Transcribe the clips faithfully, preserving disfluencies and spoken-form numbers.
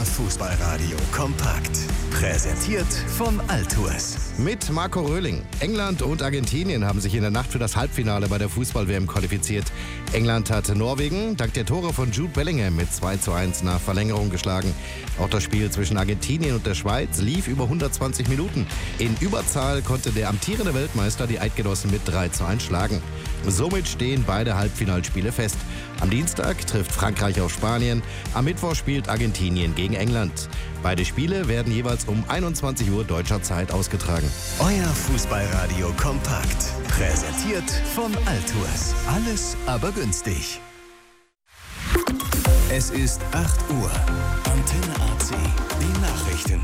Fußballradio kompakt. Präsentiert von Altours. Mit Marco Röhling. England und Argentinien haben sich in der Nacht für das Halbfinale bei der Fußball-W M qualifiziert. England hatte Norwegen dank der Tore von Jude Bellingham mit zwei zu eins nach Verlängerung geschlagen. Auch das Spiel zwischen Argentinien und der Schweiz lief über hundertzwanzig Minuten. In Überzahl konnte der amtierende Weltmeister die Eidgenossen mit drei zu eins schlagen. Somit stehen beide Halbfinalspiele fest. Am Dienstag trifft Frankreich auf Spanien, am Mittwoch spielt Argentinien gegen England. Beide Spiele werden jeweils um einundzwanzig Uhr deutscher Zeit ausgetragen. Euer Fußballradio kompakt. Präsentiert von Altours. Alles aber günstig. Es ist acht Uhr. Antenne A C. Die Nachrichten.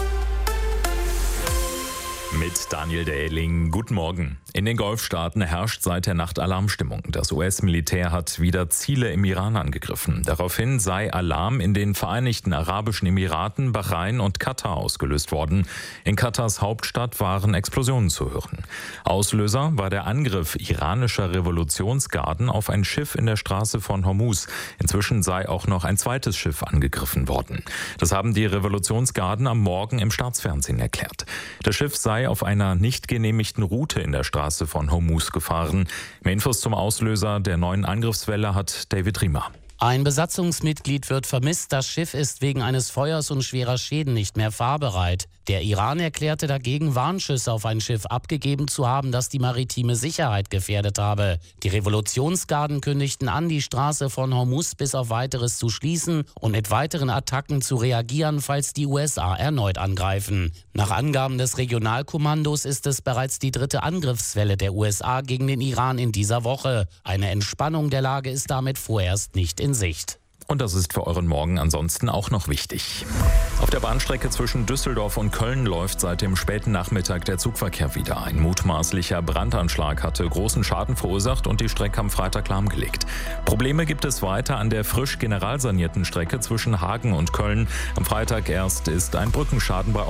Mit Daniel Dehling. Guten Morgen. In den Golfstaaten herrscht seit der Nacht Alarmstimmung. Das U S-Militär hat wieder Ziele im Iran angegriffen. Daraufhin sei Alarm in den Vereinigten Arabischen Emiraten, Bahrain und Katar ausgelöst worden. In Katars Hauptstadt waren Explosionen zu hören. Auslöser war der Angriff iranischer Revolutionsgarden auf ein Schiff in der Straße von Hormuz. Inzwischen sei auch noch ein zweites Schiff angegriffen worden. Das haben die Revolutionsgarden am Morgen im Staatsfernsehen erklärt. Das Schiff sei auf einer nicht genehmigten Route in der Straße von Hormuz gefahren. Mehr Infos zum Auslöser der neuen Angriffswelle hat David Riemer. Ein Besatzungsmitglied wird vermisst. Das Schiff ist wegen eines Feuers und schwerer Schäden nicht mehr fahrbereit. Der Iran erklärte dagegen, Warnschüsse auf ein Schiff abgegeben zu haben, das die maritime Sicherheit gefährdet habe. Die Revolutionsgarden kündigten an, die Straße von Hormuz bis auf Weiteres zu schließen und mit weiteren Attacken zu reagieren, falls die U S A erneut angreifen. Nach Angaben des Regionalkommandos ist es bereits die dritte Angriffswelle der U S A gegen den Iran in dieser Woche. Eine Entspannung der Lage ist damit vorerst nicht in Sicht. Und das ist für euren Morgen ansonsten auch noch wichtig. Auf der Bahnstrecke zwischen Düsseldorf und Köln läuft seit dem späten Nachmittag der Zugverkehr wieder. Ein mutmaßlicher Brandanschlag hatte großen Schaden verursacht und die Strecke am Freitag lahmgelegt. Probleme gibt es weiter an der frisch generalsanierten Strecke zwischen Hagen und Köln. Am Freitag erst ist ein Brückenschaden bei